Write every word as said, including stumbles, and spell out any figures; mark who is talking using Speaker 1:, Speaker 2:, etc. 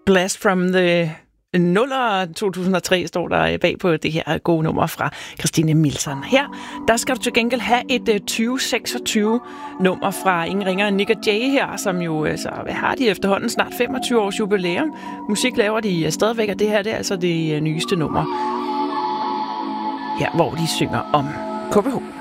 Speaker 1: Blast from the nuller to tusind og tre står der bag på det her gode nummer fra Christine Milson. Her, der skal du til gengæld have et tyve seksogtyve nummer fra ingen ringer end Nick og Jay her, som jo, altså, hvad har de efterhånden snart femogtyve års jubilæum. Musik laver de stadigvæk, og det her, det er altså det nyeste nummer. Her, hvor de synger om K B H.